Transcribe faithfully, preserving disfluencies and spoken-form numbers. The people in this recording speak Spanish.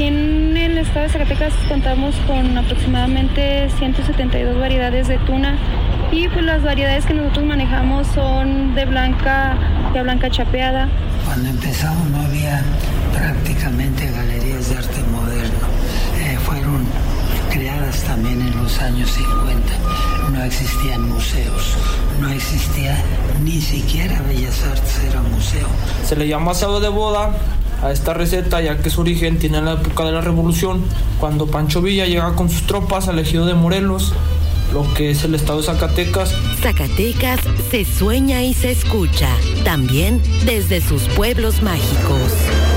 aquí en el estado de Zacatecas contamos con aproximadamente ciento setenta y dos variedades de tuna y pues las variedades que nosotros manejamos son de blanca, de blanca chapeada. Cuando empezamos no había prácticamente galerías de arte moderno. Eh, fueron creadas también en los años cincuenta. No existían museos, no existía ni siquiera Bellas Artes, era museo. Se le llama asado de boda a esta receta ya que su origen tiene en la época de la Revolución, cuando Pancho Villa llega con sus tropas al ejido de Morelos, lo que es el estado de Zacatecas. Zacatecas se sueña y se escucha, también desde sus pueblos mágicos.